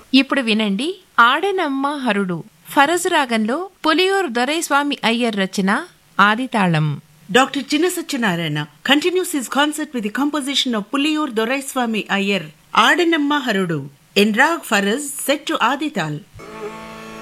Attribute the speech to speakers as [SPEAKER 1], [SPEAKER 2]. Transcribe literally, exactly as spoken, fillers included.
[SPEAKER 1] ఇప్పుడు వినండి ఆడెనమ్మ హరుడు ఫరజ్ రాగంలో పులియూరు దొరైస్వామి అయ్యర్ రచన ఆదితాళం.
[SPEAKER 2] Doctor Chinna Satyanarayana continues his concert with the composition of Puliyur Doraiswamy Iyer, Adanamma Harudu, in Rag Faraz set to Adital.